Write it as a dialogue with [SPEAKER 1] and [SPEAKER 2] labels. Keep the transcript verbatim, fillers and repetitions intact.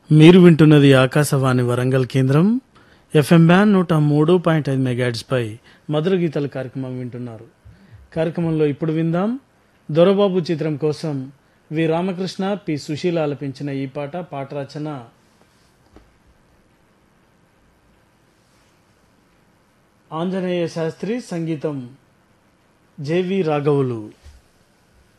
[SPEAKER 1] మీరు వింటున్నది ఆకాశవాణి వరంగల్ కేంద్రం. ఎఫ్ఎం బ్యాన్ నూట మూడు పాయింట్ ఐదు మెగాహెర్ట్జ్ పై మధుర గీతాల కార్యక్రమం వింటున్నారు. కార్యక్రమంలో ఇప్పుడు విందాం. దొరబాబు చిత్రం కోసం వి రామకృష్ణ, పి సుశీల ఆలపించిన ఈ పాట. పాట రచన ఆంజనేయ శాస్త్రి, సంగీతం జెవి రాఘవులు.